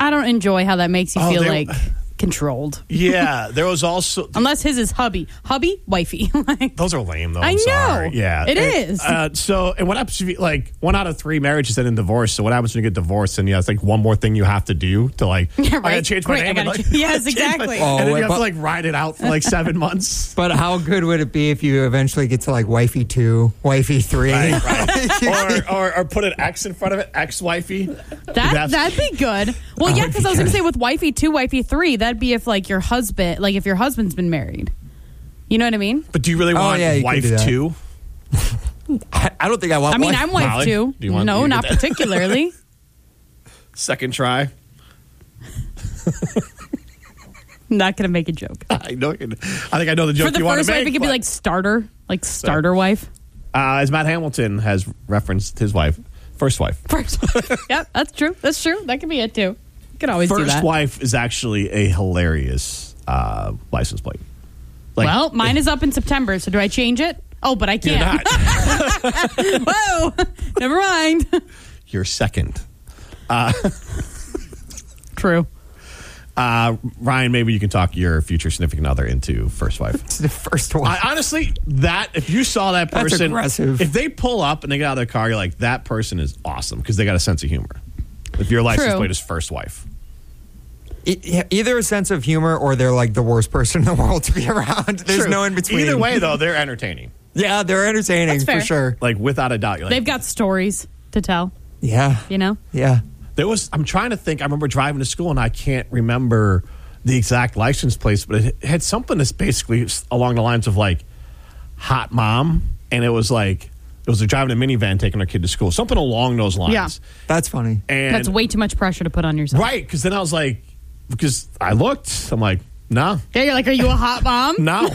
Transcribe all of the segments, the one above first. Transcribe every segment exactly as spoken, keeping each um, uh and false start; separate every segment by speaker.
Speaker 1: I don't enjoy how that makes you
Speaker 2: Oh,
Speaker 1: feel
Speaker 2: they-
Speaker 1: like controlled.
Speaker 2: Yeah, there was also...
Speaker 1: Unless his is hubby. Hubby, wifey. Like,
Speaker 2: Those are lame, though.
Speaker 1: I
Speaker 2: I'm
Speaker 1: know.
Speaker 2: sorry. Yeah.
Speaker 1: It
Speaker 2: And,
Speaker 1: is.
Speaker 2: Uh, so, and what happens if you, like, one out of three marriages end in divorce? So what happens when you get divorced and, yeah, it's like one more thing you have to do to, like,
Speaker 1: Yeah,
Speaker 2: I gotta
Speaker 1: right.
Speaker 2: change my
Speaker 1: Great, I
Speaker 2: name. and,
Speaker 1: gotta
Speaker 2: like,
Speaker 1: ch- yes,
Speaker 2: change my-
Speaker 1: exactly.
Speaker 3: Oh,
Speaker 2: and then you have
Speaker 3: but-
Speaker 2: to, like, ride it out for, like, seven months.
Speaker 3: But how good would it be if you eventually get to like wifey two, wifey three?
Speaker 2: Right, right. or, or, or put an X in front of it, ex-wifey.
Speaker 1: That,
Speaker 2: That's-
Speaker 1: that'd be good. Well, yeah,
Speaker 3: would
Speaker 1: because
Speaker 3: be
Speaker 1: I was going to
Speaker 3: good.
Speaker 1: say with wifey two, wifey three, that'd be if, like, your husband, like, if your husband's been married. You know what I mean?
Speaker 2: But do you really
Speaker 3: Oh,
Speaker 2: want
Speaker 3: yeah, you could
Speaker 2: wife
Speaker 3: do that.
Speaker 2: two?
Speaker 3: I, I don't think I want.
Speaker 1: I mean,
Speaker 3: wife-
Speaker 1: I'm wife
Speaker 2: Molly,
Speaker 1: two.
Speaker 2: do you want-
Speaker 1: no,
Speaker 2: you
Speaker 1: not
Speaker 2: get that?
Speaker 1: particularly.
Speaker 2: Second try.
Speaker 1: Not going to make a joke.
Speaker 2: I know. I think I know the joke
Speaker 1: For the
Speaker 2: you want
Speaker 1: first
Speaker 2: to make.
Speaker 1: wife, it could be
Speaker 2: but-
Speaker 1: like starter, like starter wife.
Speaker 2: Uh, as Matt Hamilton has referenced his wife, first wife.
Speaker 1: First wife. Yep, that's true. That's true. That could be it too. You could always do
Speaker 2: First
Speaker 1: that.
Speaker 2: wife is actually a hilarious uh, license plate. Like,
Speaker 1: Well, mine is up in September, so do I change it? Oh, but I
Speaker 2: You're
Speaker 1: can't.
Speaker 2: not.
Speaker 1: Whoa, never mind.
Speaker 2: You're second.
Speaker 1: True.
Speaker 2: Uh, Ryan, maybe you can talk your future significant other into first wife.
Speaker 3: It's the first one.
Speaker 2: I, honestly, that if you saw that
Speaker 3: That's
Speaker 2: person,
Speaker 3: aggressive.
Speaker 2: if they pull up and they get out of their car, you're like, that person is awesome because they got a sense of humor. If your license
Speaker 1: True.
Speaker 2: plate is first wife,
Speaker 3: E- yeah, either a sense of humor or they're like the worst person in the world to be around. There's
Speaker 2: True.
Speaker 3: no in between.
Speaker 2: Either way, though, they're entertaining.
Speaker 3: Yeah, they're entertaining
Speaker 1: That's fair.
Speaker 3: for sure.
Speaker 2: Like without a doubt, you're like,
Speaker 1: They've got stories to tell,
Speaker 3: Yeah,
Speaker 1: you know?
Speaker 3: yeah.
Speaker 2: There was. I'm trying to think. I remember driving to school, and I can't remember the exact license plates, but it had something that's basically along the lines of like hot mom, and it was like it was a driving a minivan taking her kid to school, something along those lines.
Speaker 1: Yeah.
Speaker 3: That's funny.
Speaker 2: And
Speaker 1: That's way too much pressure to put on yourself.
Speaker 2: right, because then I was like, because I looked, I'm like, no,
Speaker 1: Yeah, you're like, are you a hot mom?
Speaker 2: no.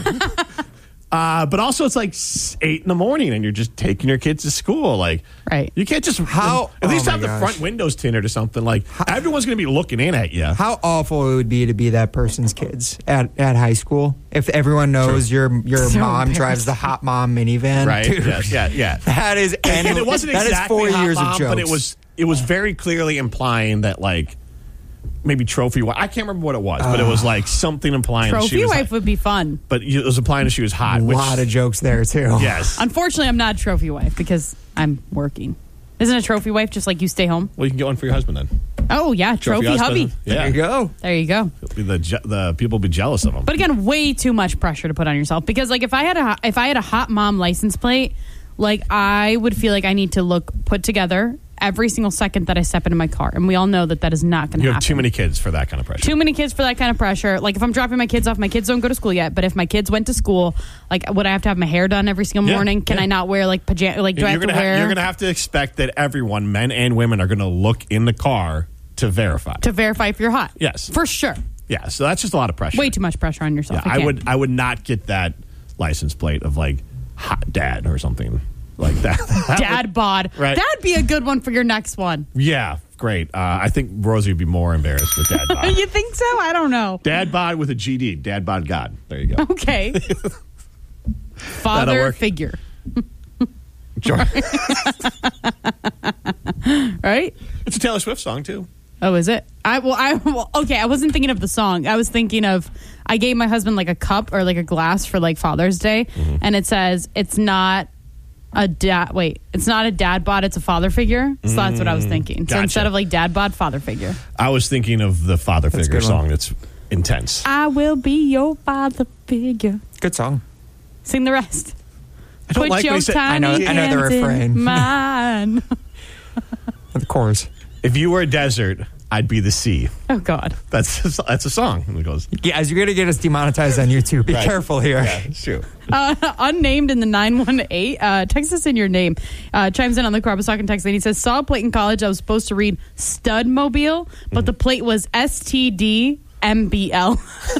Speaker 2: Uh, but also, it's like s- eight in the morning, and you're just taking your kids to school. Like,
Speaker 1: Right.
Speaker 2: You can't just
Speaker 3: How-
Speaker 2: at least
Speaker 3: oh
Speaker 2: have
Speaker 3: my
Speaker 2: the
Speaker 3: gosh.
Speaker 2: front windows tinted or something. Like, everyone's going to be looking in at you.
Speaker 3: How awful it would be to be that person's kids at, at high school if everyone knows your your
Speaker 1: So
Speaker 3: mom drives the hot mom minivan.
Speaker 2: Right?
Speaker 3: Dude,
Speaker 2: Yes, yeah, yeah.
Speaker 3: that is
Speaker 2: And,
Speaker 3: and
Speaker 2: it wasn't
Speaker 3: that is
Speaker 2: exactly
Speaker 3: four
Speaker 2: hot
Speaker 3: years
Speaker 2: mom,
Speaker 3: of jokes.
Speaker 2: but it was it was very clearly implying that like maybe trophy wife. I can't remember what it was, but it was like something implying that she
Speaker 1: Trophy
Speaker 2: was
Speaker 1: wife
Speaker 2: hot.
Speaker 1: would be fun.
Speaker 2: But it was implying that she was hot.
Speaker 3: a
Speaker 2: Which,
Speaker 3: lot of jokes there too.
Speaker 2: yes.
Speaker 1: Unfortunately, I'm not a trophy wife because I'm working. Isn't a trophy wife just like you stay home?
Speaker 2: Well, you can get one for your husband then.
Speaker 1: Oh, yeah, trophy, hubby.
Speaker 2: husband. Yeah.
Speaker 3: There you go.
Speaker 1: There you go.
Speaker 2: The je- the people will be jealous of him.
Speaker 1: But again, way too much pressure to put on yourself because like if I had a if I had a hot mom license plate, like I would feel like I need to look put together every single second that I step into my car, and we all know that that is not going to
Speaker 2: you
Speaker 1: happen.
Speaker 2: have too many kids for that kind of pressure.
Speaker 1: Too many kids for that kind of pressure. Like if I'm dropping my kids off, my kids don't go to school yet. But if my kids went to school, like would I have to have my hair done every single
Speaker 2: Yeah,
Speaker 1: morning? Can
Speaker 2: yeah.
Speaker 1: I not wear like pajama? Like do I
Speaker 2: you're
Speaker 1: have to
Speaker 2: gonna
Speaker 1: wear
Speaker 2: ha- you're gonna have to expect that everyone, men and women, are gonna look in the car to verify.
Speaker 1: to verify if you're hot?
Speaker 2: Yes.
Speaker 1: for sure.
Speaker 2: Yeah, so that's just a lot of pressure.
Speaker 1: Way too much pressure on yourself.
Speaker 2: Yeah, I
Speaker 1: can't.
Speaker 2: would I would not get that license plate of like hot dad or something like that. That
Speaker 1: Dad
Speaker 2: would-
Speaker 1: bod.
Speaker 2: Right.
Speaker 1: That'd be a good one for your next one.
Speaker 2: Yeah, great. Uh, I think Rosie would be more embarrassed with dad bod.
Speaker 1: You think so? I don't know.
Speaker 2: Dad bod with a G D. Dad bod God. There you go.
Speaker 1: Okay. Father
Speaker 2: work.
Speaker 1: figure.
Speaker 2: Sure.
Speaker 1: Right?
Speaker 2: It's a Taylor Swift song too.
Speaker 1: Oh, is it? I well, I well, okay. I wasn't thinking of the song. I was thinking of I gave my husband like a cup or like a glass for like Father's Day,
Speaker 2: Mm-hmm.
Speaker 1: and it says it's not a dad. Wait, it's not a dad bod. It's a father figure. So that's what I was thinking. So
Speaker 2: gotcha.
Speaker 1: instead of like dad bod, father figure.
Speaker 2: I was thinking of the father
Speaker 3: a
Speaker 2: figure
Speaker 3: good one.
Speaker 2: song that's intense.
Speaker 1: I will be your father figure.
Speaker 3: Good song.
Speaker 1: Sing the rest.
Speaker 2: I don't
Speaker 1: Put
Speaker 2: like
Speaker 1: your
Speaker 2: when he said,
Speaker 1: tiny
Speaker 3: I know- I know the
Speaker 1: hands in
Speaker 3: refrain.
Speaker 1: mine.
Speaker 3: Of course.
Speaker 2: if you were a desert, I'd be the sea.
Speaker 1: Oh God.
Speaker 2: That's that's a song. And it goes,
Speaker 3: Guys, you're gonna get us demonetized on YouTube. Be
Speaker 2: Right.
Speaker 3: careful here.
Speaker 2: yeah, it's true.
Speaker 1: Uh, unnamed in the nine one eight. Uh, text us in your name. Uh, chimes in on the Carabasaucan text line. He says, saw a plate in college. I was supposed to read Stud Mobile, but the plate was S T D M B L.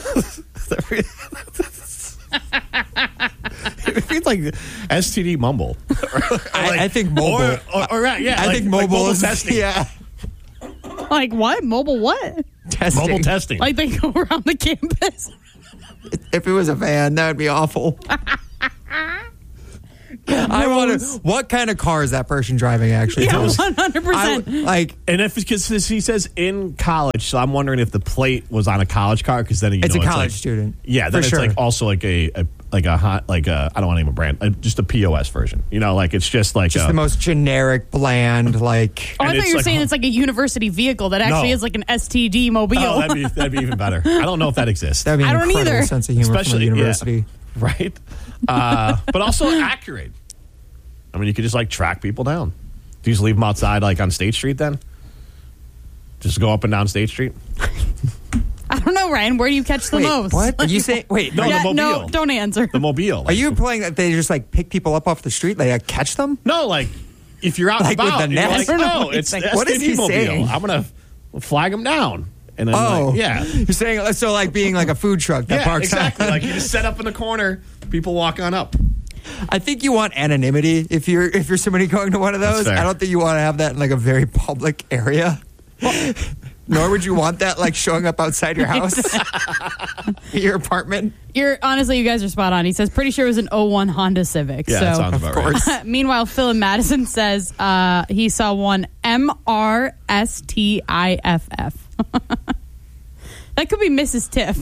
Speaker 2: It feels like S T D mumble.
Speaker 3: I, I think mobile.
Speaker 2: Or, or, or right, yeah,
Speaker 3: I
Speaker 2: like-
Speaker 3: think
Speaker 2: like
Speaker 3: mobile, is
Speaker 2: testing.
Speaker 3: Yeah.
Speaker 1: Like what? Mobile what?
Speaker 3: Testing.
Speaker 2: Mobile testing.
Speaker 1: Like they go around the campus?
Speaker 3: If it was a van, that would be awful. I wonder what kind of car is that person driving. Actually,
Speaker 1: Yeah,
Speaker 3: Those-
Speaker 1: one hundred percent.
Speaker 3: I- like
Speaker 2: And if because he says in college, so I'm wondering if the plate was on a college car because then you
Speaker 3: it's
Speaker 2: know,
Speaker 3: a college
Speaker 2: like,
Speaker 3: student.
Speaker 2: Yeah, then
Speaker 3: for
Speaker 2: it's
Speaker 3: sure.
Speaker 2: like also like a, a like a hot like a I don't want to name a brand, uh, just a P O S version. You know, like it's just like
Speaker 3: just
Speaker 2: a,
Speaker 3: the most generic, bland, like.
Speaker 1: Oh, I
Speaker 2: and
Speaker 1: thought
Speaker 2: it's
Speaker 1: you were
Speaker 2: like-
Speaker 1: saying it's like a university vehicle that actually
Speaker 2: No.
Speaker 1: is like an S T D mobile.
Speaker 2: Oh, that'd be that'd be even better. I don't know if that exists.
Speaker 3: That'd be an
Speaker 1: I don't
Speaker 3: incredible
Speaker 1: either.
Speaker 3: sense of humor
Speaker 2: Especially
Speaker 3: from a
Speaker 2: yeah,
Speaker 3: university.
Speaker 2: right? Uh, but also accurate. I mean, you could just like track people down. Do you just leave them outside, like on State Street? Then just go up and down State Street.
Speaker 1: I don't know, Ryan. Where do you catch the
Speaker 3: Wait,
Speaker 1: most?
Speaker 3: what? Did you say? Wait,
Speaker 2: No,
Speaker 3: no.
Speaker 1: yeah,
Speaker 2: the
Speaker 1: no,
Speaker 2: mobile.
Speaker 1: don't answer.
Speaker 2: The mobile.
Speaker 3: Are you implying that they just like pick people up off the street, like uh, catch them?
Speaker 2: No, like if you're out
Speaker 3: Like
Speaker 2: and
Speaker 3: with
Speaker 2: about,
Speaker 3: the
Speaker 2: and you're
Speaker 3: net?
Speaker 2: like,
Speaker 1: I don't know
Speaker 2: oh,
Speaker 1: what
Speaker 2: it's
Speaker 1: he's
Speaker 2: the
Speaker 1: saying.
Speaker 3: What is
Speaker 2: S T D
Speaker 3: he
Speaker 2: mobile.
Speaker 3: saying?
Speaker 2: I'm gonna flag them down, and then
Speaker 3: Oh,
Speaker 2: like, yeah,
Speaker 3: You're saying so, like being like a food truck that
Speaker 2: yeah,
Speaker 3: parks
Speaker 2: exactly.
Speaker 3: out.
Speaker 2: Like you just set up in the corner, people walk on up.
Speaker 3: I think you want anonymity if you're if you're somebody going to one of
Speaker 2: That's
Speaker 3: those.
Speaker 2: fair.
Speaker 3: I don't think you want to have that in like a very public area. Nor would you want that like showing up outside your house, your apartment.
Speaker 1: You're honestly, you guys are spot on. He says, pretty sure it was an oh one Honda Civic.
Speaker 2: Yeah,
Speaker 1: so.
Speaker 2: that sounds about right.
Speaker 1: Meanwhile, Phil in Madison says uh, he saw one M R S T I F F. That could be Missus Tiff.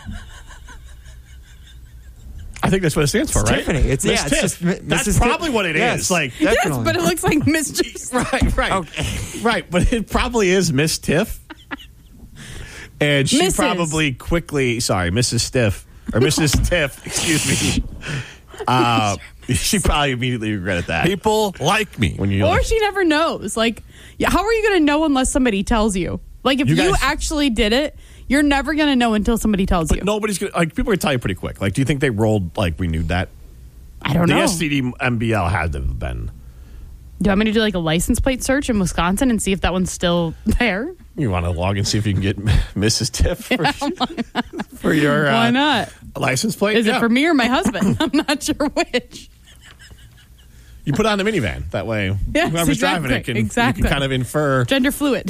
Speaker 2: I think that's what it stands for,
Speaker 3: It's
Speaker 2: right?
Speaker 3: Tiffany. It's-
Speaker 2: Miss
Speaker 3: yeah, it's
Speaker 2: Tiff.
Speaker 3: just Mi-
Speaker 2: That's
Speaker 3: Missus
Speaker 2: probably
Speaker 3: Tiff.
Speaker 2: what it is.
Speaker 3: Yes.
Speaker 2: Like,
Speaker 1: Yes,
Speaker 3: Definitely.
Speaker 1: but it looks like Mistress.
Speaker 2: right, right,
Speaker 3: Okay.
Speaker 2: right. But it probably is Miss Tiff, and she
Speaker 1: Missus
Speaker 2: probably quickly, sorry, Missus Stiff or Missus Tiff, excuse me. Uh, she probably immediately regretted that.
Speaker 4: People like me.
Speaker 2: When you,
Speaker 1: Or she never knows. Like, yeah, how are you going to know unless somebody tells you? Like, if
Speaker 2: You
Speaker 1: you,
Speaker 2: guys-
Speaker 1: actually did it, you're never going to know until somebody tells you.
Speaker 2: but nobody's gonna like. People are gonna tell you pretty quick. Like, do you think they rolled like we knew that?
Speaker 1: I don't
Speaker 2: The
Speaker 1: know.
Speaker 2: S T D M B L had to have been.
Speaker 1: Do you want me to do like a license plate search in Wisconsin and see if that one's still there?
Speaker 2: You want to log and see if you can get Missus Tiff for, for your uh,
Speaker 1: Why not?
Speaker 2: license plate?
Speaker 1: Is
Speaker 2: Yeah.
Speaker 1: it for me or my husband? I'm not sure which.
Speaker 2: You put on the minivan. That way,
Speaker 1: Yes,
Speaker 2: whoever's driving it
Speaker 1: exactly,
Speaker 2: can,
Speaker 1: exactly.
Speaker 2: you can kind of infer.
Speaker 1: Gender fluid.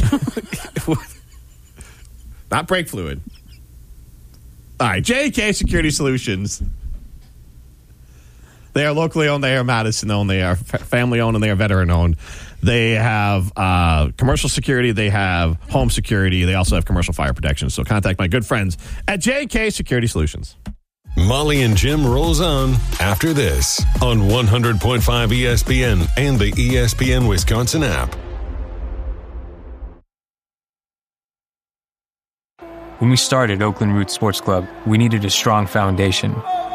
Speaker 2: Not brake fluid. All right, J K Security Solutions. They are locally owned. They are Madison owned. They are fa- family owned, and they are veteran owned. They have uh, commercial security. They have home security. They also have commercial fire protection. So contact my good friends at J K Security Solutions.
Speaker 5: Molly and Jim rolls on after this on one hundred point five E S P N and the E S P N Wisconsin app.
Speaker 6: When we started Oakland Roots Sports Club, we needed a strong foundation.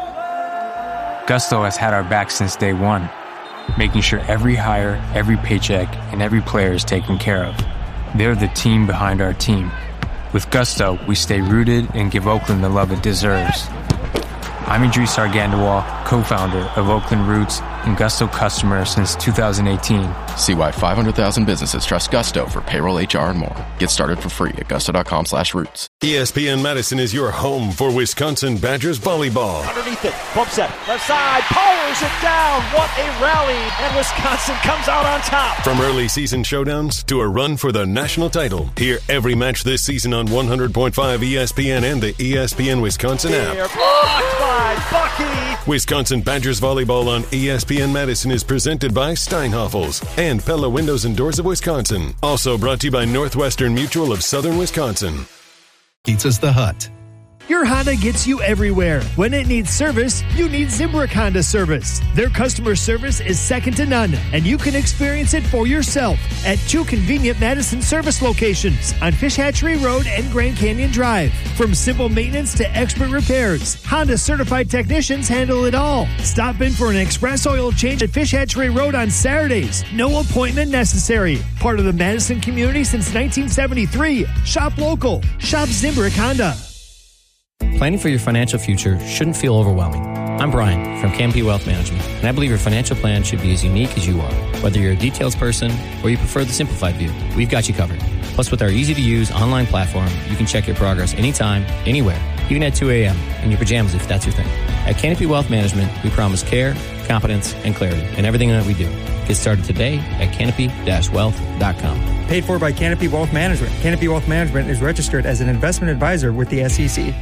Speaker 6: Gusto has had our back since day one, making sure every hire, every paycheck, and every player is taken care of. They're the team behind our team. With Gusto, we stay rooted and give Oakland the love it deserves. I'm Idris Argandawal, co-founder of Oakland Roots and Gusto customer since two thousand eighteen.
Speaker 7: See why five hundred thousand businesses trust Gusto for payroll, H R, and more. Get started for free at gusto.com slash roots.
Speaker 5: E S P N Madison is your home for Wisconsin Badgers volleyball.
Speaker 8: Underneath it, bump set, left side, powers it down. What a rally, and Wisconsin comes out on top.
Speaker 5: From early season showdowns to a run for the national title, hear every match this season on one hundred point five E S P N and the E S P N Wisconsin app.
Speaker 8: Here, blocked by Bucky.
Speaker 5: Wisconsin Badgers volleyball on E S P N Madison is presented by Steinhoffels and Pella Windows and Doors of Wisconsin. Also brought to you by Northwestern Mutual of Southern Wisconsin.
Speaker 9: Pizza's the Hut. Your Honda gets you everywhere. When it needs service, you need Zimbrick Honda service. Their customer service is second to none, and you can experience it for yourself at two convenient Madison service locations on Fish Hatchery Road and Grand Canyon Drive. From simple maintenance to expert repairs, Honda certified technicians handle it all. Stop in for an express oil change at Fish Hatchery Road on Saturdays. No appointment necessary. Part of the Madison community since nineteen seventy-three. Shop local. Shop Zimbrick Honda.
Speaker 10: Planning for your financial future shouldn't feel overwhelming. I'm Brian from Canopy Wealth Management, and I believe your financial plan should be as unique as you are. Whether you're a details person or you prefer the simplified view, we've got you covered. Plus, with our easy-to-use online platform, you can check your progress anytime, anywhere, even at two a.m. in your pajamas if that's your thing. At Canopy Wealth Management, we promise care, competence, and clarity in everything that we do. Get started today at canopy dash wealth dot com.
Speaker 3: Paid for by Canopy Wealth Management. Canopy Wealth Management is registered as an investment advisor with the S E C.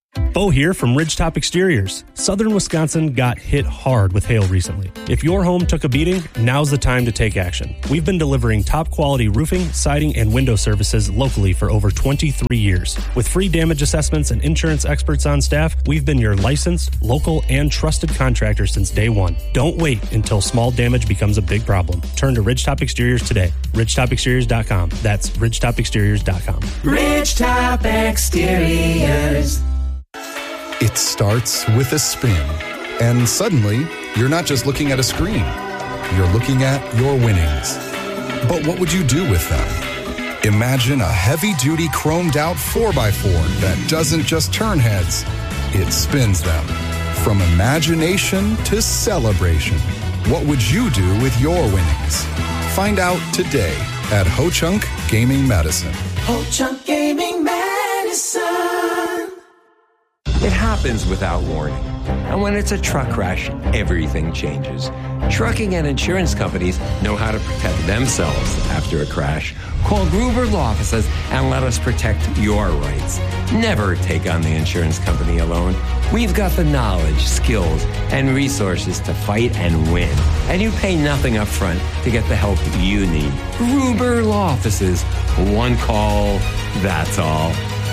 Speaker 4: Bo here from Ridgetop Exteriors. Southern Wisconsin got hit hard with hail recently. If your home took a beating, now's the time to take action. We've been delivering top quality roofing, siding, and window services locally for over twenty-three years. With free damage assessments and insurance experts on staff, we've been your licensed, local, and trusted contractor since day one. Don't wait until small damage becomes a big problem. Turn to Ridgetop Exteriors today. Ridgetop Exteriors dot com. That's Ridgetop Exteriors dot com.
Speaker 11: Ridgetop Exteriors.
Speaker 12: It starts with a spin, and suddenly, you're not just looking at a screen. You're looking at your winnings. But what would you do with them? Imagine a heavy-duty chromed-out four by four that doesn't just turn heads, it spins them. From imagination to celebration, what would you do with your winnings? Find out today at Ho-Chunk Gaming Medicine.
Speaker 11: Ho-Chunk Gaming Medicine.
Speaker 13: It happens without warning. And when it's a truck crash, everything changes. Trucking and insurance companies know how to protect themselves after a crash. Call Gruber Law Offices and let us protect your rights. Never take on the insurance company alone. We've got the knowledge, skills, and resources to fight and win. And you pay nothing up front to get the help you need. Gruber Law Offices. One call, that's all.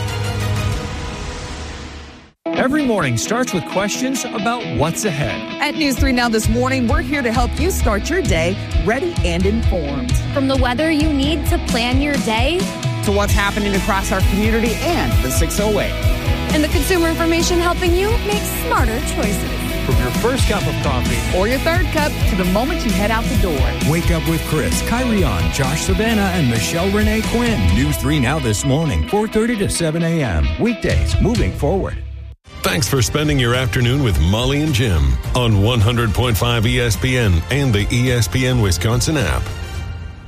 Speaker 14: Every morning starts with questions about what's ahead.
Speaker 15: At News three Now this morning, we're here to help you start your day ready and informed.
Speaker 16: From the weather you need to plan your day,
Speaker 15: to what's happening across our community and the six oh eight.
Speaker 16: And the consumer information helping you make smarter choices.
Speaker 14: From your first cup of coffee
Speaker 15: or your third cup to the moment you head out the door.
Speaker 17: Wake up with Chris, Kyrion, Josh Savannah, and Michelle Renee Quinn. News three Now this morning, four thirty to seven a.m. Weekdays, moving forward.
Speaker 5: Thanks for spending your afternoon with Molly and Jim on one hundred point five E S P N and the E S P N Wisconsin app.